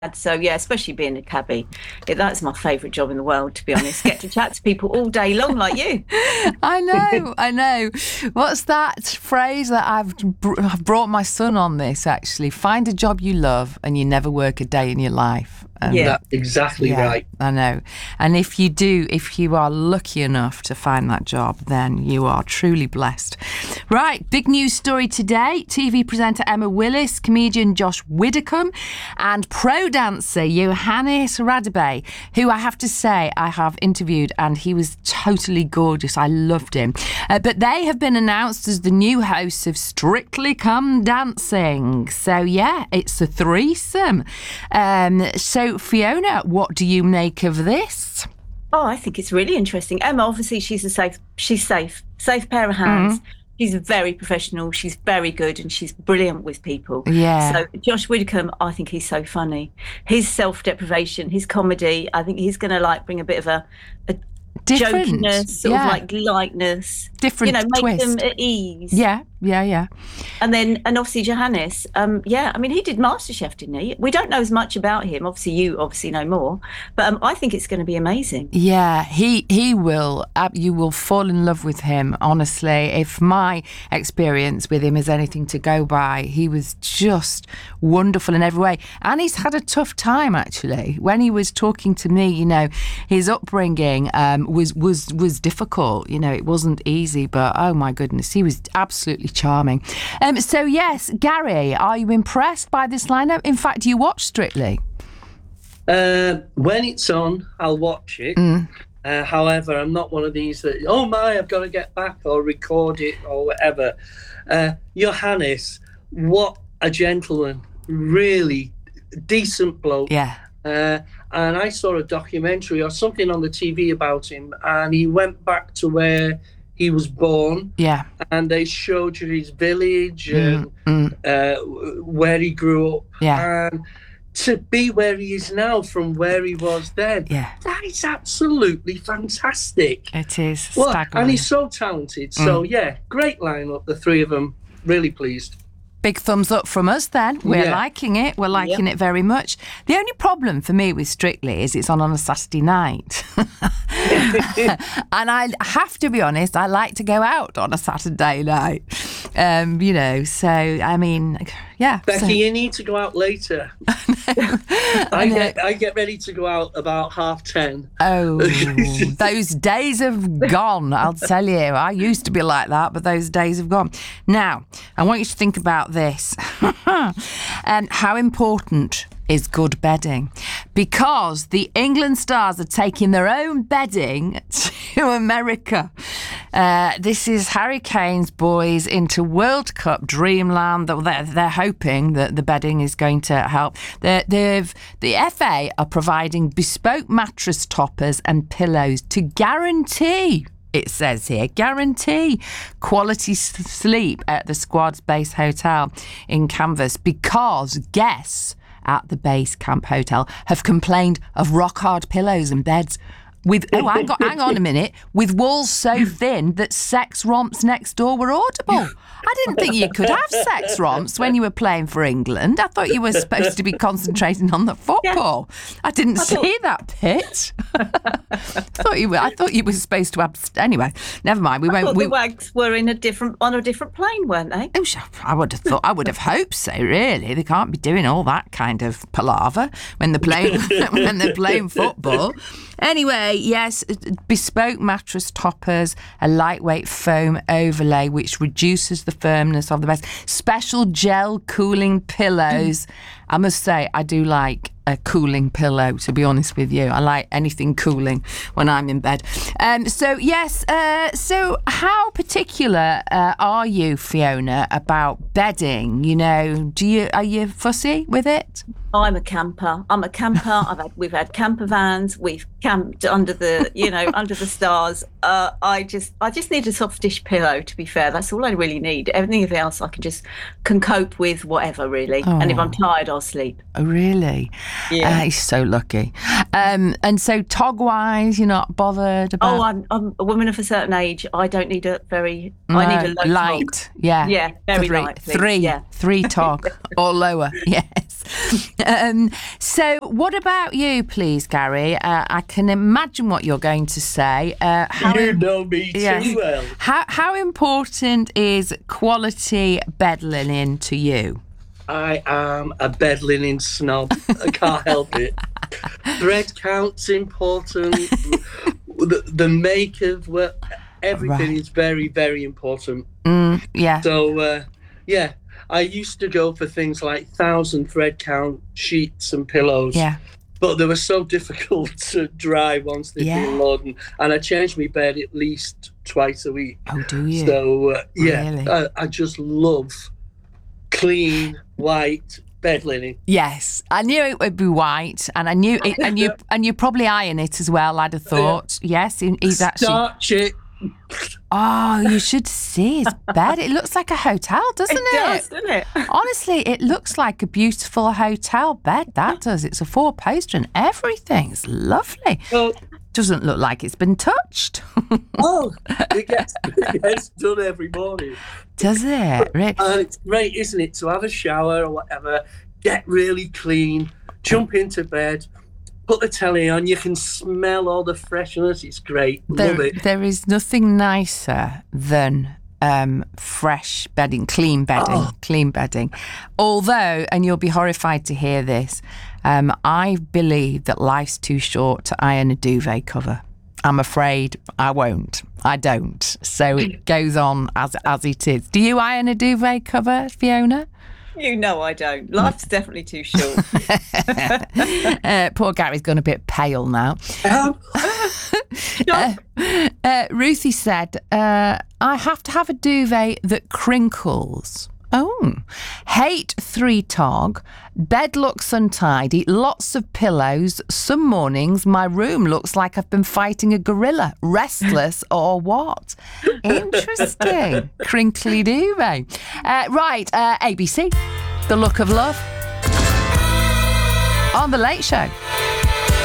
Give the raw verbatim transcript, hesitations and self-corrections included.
So yeah, especially being a cabbie, yeah, that's my favourite job in the world, to be honest. Get to chat to people all day long like you. I know, I know. What's that phrase that I've, br- I've brought my son on this, actually? Find a job you love and you never work a day in your life. And Yeah. That's exactly yeah, right. I know. And if you do, if you are lucky enough to find that job, then you are truly blessed. Right, big news story today. T V presenter Emma Willis, comedian Josh Widdicombe, and pro dancer Johannes Radebe, who I have to say I have interviewed, and he was totally gorgeous. I loved him. Uh, but they have been announced as the new hosts of Strictly Come Dancing. So yeah, it's a threesome. Um, so Fiona, what do you make of this? Oh, I think it's really interesting. Emma, obviously, she's a safe, she's safe, safe pair of hands. Mm-hmm. She's very professional. She's very good, and she's brilliant with people. Yeah. So Josh Widdicombe, I think he's so funny. His self-deprivation, his comedy, I think he's going to like bring a bit of a, a different jokiness, sort yeah. of like lightness, different, you know, make twist. them at ease. Yeah, yeah, yeah. And then, and obviously Johannes, um, yeah, I mean, he did MasterChef, didn't he? We don't know as much about him. Obviously, you obviously know more, but um, I think it's going to be amazing. Yeah, he he will. Uh, you will fall in love with him. Honestly, if my experience with him is anything to go by, he was just wonderful in every way. And he's had a tough time, actually. When he was talking to me, you know, his upbringing um, was was was difficult. You know, it wasn't easy, but oh my goodness, he was absolutely charming. Um, so yes, Gary, are you impressed by this lineup? In fact, do you watch Strictly? Uh, when it's on, I'll watch it. Mm. Uh, however, I'm not one of these that, oh my, I've got to get back or record it or whatever. Uh, Johannes, what a gentleman. Really decent bloke. Yeah. Uh, and I saw a documentary or something on the T V about him, and he went back to where he was born. Yeah. And they showed you his village mm, and mm. Uh, where he grew up. Yeah. And to be where he is now from where he was then, yeah. that is absolutely fantastic. It is well, staggering. and he's so talented. Mm. So, yeah, great lineup, the three of them. Really pleased. Big thumbs up from us then. We're Yeah. liking it. We're liking Yep. it very much. The only problem for me with Strictly is it's on on a Saturday night. And I have to be honest, I like to go out on a Saturday night. Um, you know, so, I mean, yeah. Becky, so- you need to go out later. I, I know. get I get ready to go out about half ten. Oh, those days have gone, I'll tell you. I used to be like that, but those days have gone. Now, I want you to think about this. And how important is good bedding? Because the England Stars are taking their own bedding to America. Uh, this is Harry Kane's boys into World Cup dreamland. They're, they're hoping that the bedding is going to help. They're, they've, the F A are providing bespoke mattress toppers and pillows to guarantee, it says here, guarantee quality s- sleep at the squad's base hotel in Canvas, because guests at the base camp hotel have complained of rock hard pillows and beds with, oh, hang on, hang on a minute, with walls so thin that sex romps next door were audible. I didn't think you could have sex romps when you were playing for England. I thought you were supposed to be concentrating on the football. Yeah. I didn't I see thought... that bit. I thought you were. I thought you were supposed to have. Anyway, never mind. We I won't. Thought we... the Wags were in a different on a different plane, weren't they? Oh, I would have thought. I would have hoped so. Really, they can't be doing all that kind of palaver when they're playing when they're playing football. Anyway, yes, bespoke mattress toppers, a lightweight foam overlay which reduces the firmness of the bed, special gel cooling pillows. I must say, I do like a cooling pillow, to be honest with you. I like anything cooling when I'm in bed. Um, so, yes, uh, so how particular uh, are you, Fiona, about bedding? You know, do you are you fussy with it? I'm a camper. I'm a camper. I've had, we've had camper vans. We've camped under the, you know, under the stars. Uh, I just, I just need a softish pillow. To be fair, that's all I really need. Everything else, I can just can cope with whatever, really. Oh. And if I'm tired, I'll sleep. Oh, really? Yeah. Uh, he's so lucky. Um, and so tog-wise, you're not bothered about... Oh, I'm, I'm a woman of a certain age. I don't need a very... No, I need a low light. Tog. Yeah. Yeah, very three, light. Please. Three. Yeah. Three tog or lower. Yes. Um, so what about you, please, Gary? Uh, I can imagine what you're going to say. Uh, how you know me yes. too well. How, how important is quality bed linen to you? I am a bed linen snob. I can't help it. Thread count's important. the, the make of well, everything right. is very, very important. Mm, yeah. So, uh, yeah, I used to go for things like thousand thread count sheets and pillows. Yeah. But they were so difficult to dry once they've yeah. been laden. And I changed my bed at least twice a week. Oh, do you? So, uh, yeah, really? I, I just love clean, white bed linen. Yes, I knew it would be white, and I knew it, and you and you probably iron it as well. I'd have thought. Yeah. Yes, he's actually starch it. Oh, you should see his bed. It looks like a hotel, doesn't it? It does, doesn't it? Honestly, it looks like a beautiful hotel bed. That does. It's a four poster and everything. It's lovely. Well, doesn't look like it's been touched. Oh, it gets, it gets done every morning. Does it? Really? And it's great, isn't it, to have a shower or whatever, get really clean, jump into bed, put the telly on, you can smell all the freshness. It's great. There, Love it. There is nothing nicer than um, fresh bedding, clean bedding, oh. clean bedding. Although, and you'll be horrified to hear this, um, I believe that life's too short to iron a duvet cover. I'm afraid I won't. I don't. So it goes on as as it is. Do you iron a duvet cover, Fiona? You know I don't. Life's definitely too short. uh, poor Gary's gone a bit pale now. Um, uh, uh, Ruthie said, uh, I have to have a duvet that crinkles. Oh, hate three tog, bed looks untidy, lots of pillows. Some mornings my room looks like I've been fighting a gorilla, restless or what? Interesting. Crinkly duvet. Uh, right, uh, A B C, The Look of Love on The Late Show.